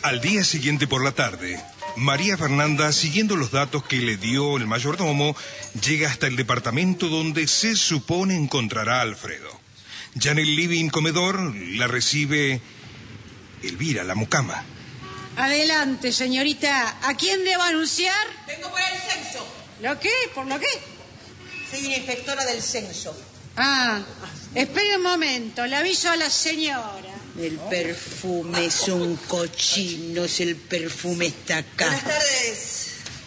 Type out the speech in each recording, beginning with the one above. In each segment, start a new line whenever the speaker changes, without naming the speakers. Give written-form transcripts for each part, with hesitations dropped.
Al día siguiente por la tarde, María Fernanda, siguiendo los datos que le dio el mayordomo, llega hasta el departamento donde se supone encontrará a Alfredo. Ya en el living comedor la recibe Elvira, la mucama.
Adelante, señorita. ¿A quién debo anunciar?
Vengo por el censo.
¿Lo qué? ¿Por lo qué?
Soy una inspectora del censo.
Espere un momento. Le aviso a la señora.
El perfume es un cochino, el perfume está acá.
Buenas tardes.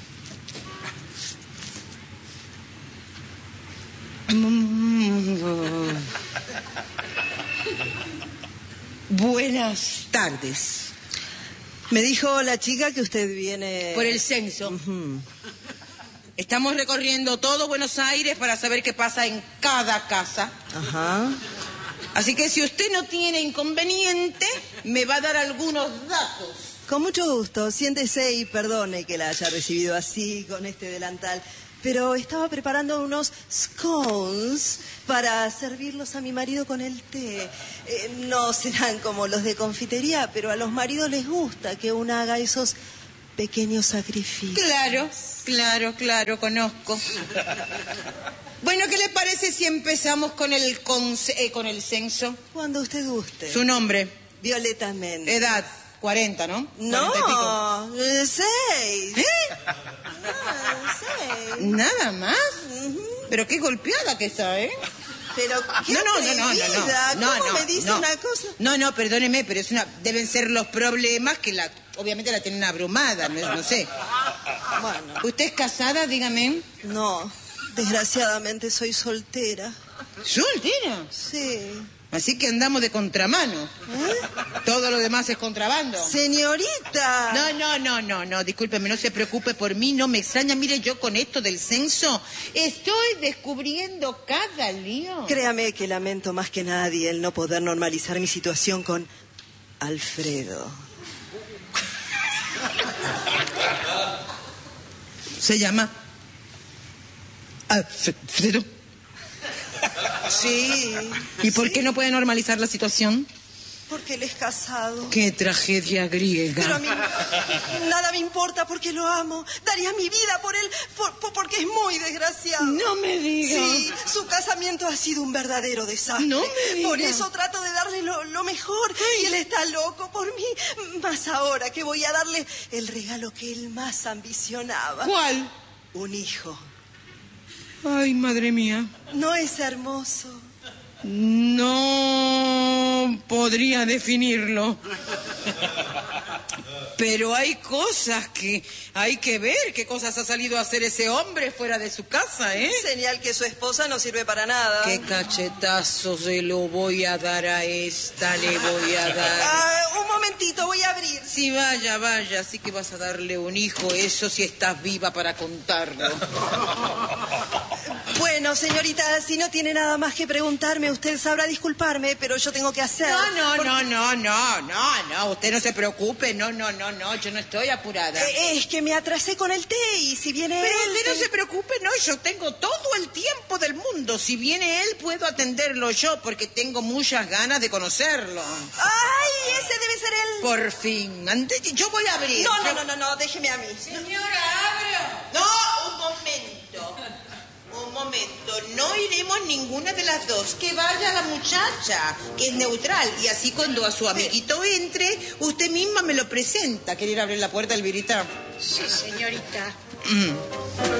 Buenas tardes. Me dijo la chica que usted viene...
Por el censo. Estamos recorriendo todo Buenos Aires para saber qué pasa en cada casa.
Ajá.
Así que si usted no tiene inconveniente, me va a dar algunos datos.
Con mucho gusto. Siéntese y perdone que la haya recibido así, con este delantal. Pero estaba preparando unos scones para servirlos a mi marido con el té. No serán como los de confitería, pero a los maridos les gusta que uno haga esos pequeños sacrificios.
Claro, conozco. Bueno, ¿qué le parece si empezamos con el censo?
Cuando usted guste.
Su nombre.
Violeta Méndez.
Edad, 40, ¿no?
No, 6.
¿Eh?
6.
¿Nada más? Pero qué golpeada que está, ¿eh?
Pero qué atrevida. ¿Cómo me dice una cosa?
No, perdóneme, pero deben ser los problemas que obviamente la tienen abrumada, no sé.
Bueno.
¿Usted es casada, dígame?
No, desgraciadamente soy soltera.
¿Soltera?
Sí.
Así que andamos de contramano. Todo lo demás es contrabando.
Señorita.
No, discúlpeme, no se preocupe por mí, no me extraña. Mire, yo con esto del censo estoy descubriendo cada lío.
Créame que lamento más que nadie el no poder normalizar mi situación con Alfredo.
¿Se llama Alfredo?
Sí.
¿Y por qué no puede normalizar la situación?
Porque él es casado.
¡Qué tragedia griega!
Pero a mí nada me importa porque lo amo. Daría mi vida por él porque es muy desgraciado.
No me diga.
Sí, su casamiento ha sido un verdadero desastre.
No me diga.
Por eso trato de darle lo mejor. Ay. Y él está loco por mí. Más ahora que voy a darle el regalo que él más ambicionaba.
¿Cuál?
Un hijo.
Ay, madre mía.
¿No es hermoso?
No podría definirlo. Pero hay cosas que hay que ver. ¿Qué cosas ha salido a hacer ese hombre fuera de su casa, eh?
Señal que su esposa no sirve para nada.
¿Qué cachetazo se lo voy a dar a esta? Le voy a dar...
Un momentito, voy a abrir.
Sí, vaya. Así que vas a darle un hijo. Eso si estás viva para contarlo.
Bueno, señorita, si no tiene nada más que preguntarme, usted sabrá disculparme, pero yo tengo que hacer...
No, usted no se preocupe, no, yo no estoy apurada.
Es que me atrasé con el té y si viene
pero
él...
usted no se preocupe, no, yo tengo todo el tiempo del mundo. Si viene él, puedo atenderlo yo, porque tengo muchas ganas de conocerlo.
¡Ay, ese debe ser él!
Por fin, yo voy a abrir.
No, déjeme a mí.
Señora, abro. No, un momento, no iremos ninguna de las dos. Que vaya la muchacha, que es neutral. Y así cuando a su amiguito entre, usted misma me lo presenta. ¿Quiere ir a abrir la puerta, Elvirita?
Sí, señorita.